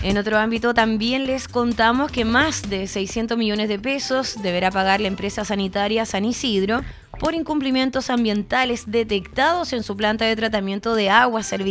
En otro ámbito también les contamos que más de 600 millones de pesos deberá pagar la empresa sanitaria San Isidro por incumplimientos ambientales detectados en su planta de tratamiento de aguas